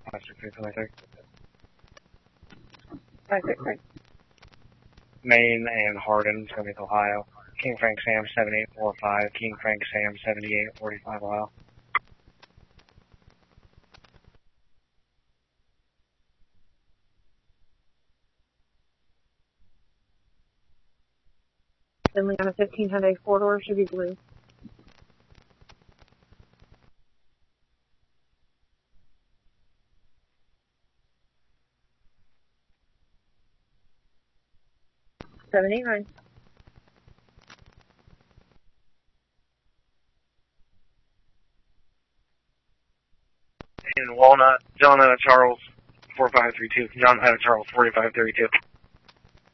56323. 563. Maine and Hardin, Smith, Ohio. King Frank Sam 7845, King Frank Sam 7845, Ohio. Finley on a 1500 4-door should be blue. $789. In Walnut, John out of Charles 4532. John out of Charles 4532.